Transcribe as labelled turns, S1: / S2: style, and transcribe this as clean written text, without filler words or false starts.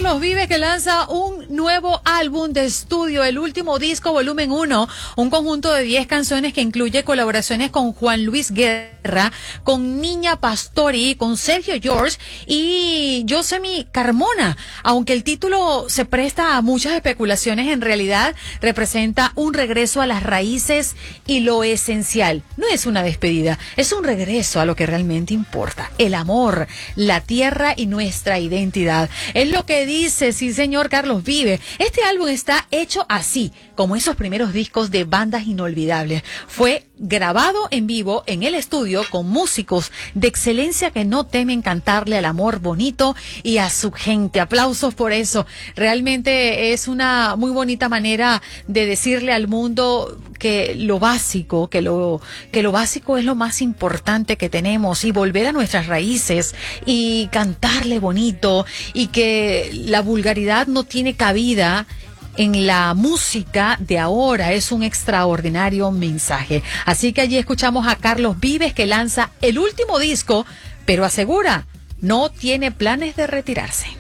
S1: Carlos Vives, que lanza un nuevo álbum de estudio, el último disco, volumen 1, un conjunto de 10 canciones que incluye colaboraciones con Juan Luis Guerra, con Niña Pastori, con Sergio George y Yosemí Carmona. Aunque el título se presta a muchas especulaciones, en realidad representa un regreso a las raíces y lo esencial. No es una despedida, es un regreso a lo que realmente importa, el amor, la tierra y nuestra identidad. Es lo que dice, sí señor, Carlos Vives. Este álbum está hecho así, como esos primeros discos de bandas inolvidables. Fue grabado en vivo en el estudio con músicos de excelencia que no temen cantarle al amor bonito y a su gente. Aplausos por eso. Realmente es una muy bonita manera de decirle al mundo que lo básico, que lo básico es lo más importante que tenemos, y volver a nuestras raíces y cantarle bonito, y que la vulgaridad no tiene cabida en la música de ahora. Es un extraordinario mensaje. Así que allí escuchamos a Carlos Vives, que lanza el último disco, pero asegura, no tiene planes de retirarse.